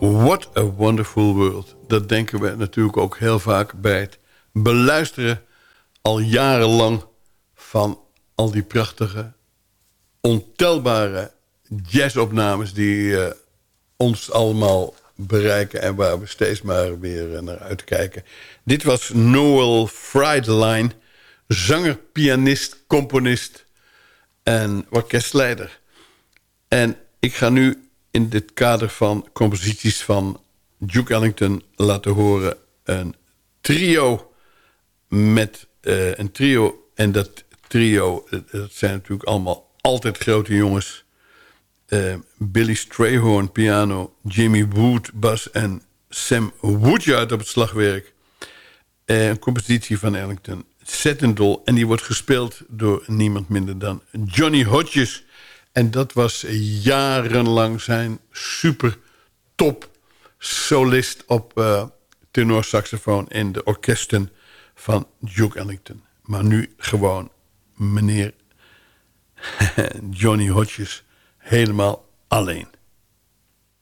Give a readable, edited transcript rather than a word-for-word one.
What a Wonderful World. Dat denken we natuurlijk ook heel vaak bij het beluisteren al jarenlang van al die prachtige, ontelbare jazzopnames die ons allemaal bereiken en waar we steeds maar weer naar uitkijken. Dit was Noel Friedline, zanger, pianist, componist en orkestleider. En ik ga nu in dit kader van composities van Duke Ellington laten horen een trio met een trio. En dat trio, dat zijn natuurlijk allemaal altijd grote jongens. Billy Strayhorn piano, Jimmy Wood bas en Sam Woodyard op het slagwerk. Een compositie van Ellington, Zettendol. En die wordt gespeeld door niemand minder dan Johnny Hodges. En dat was jarenlang zijn super top solist op tenorsaxofoon in de orkesten van Duke Ellington. Maar nu gewoon meneer Johnny Hodges helemaal alleen.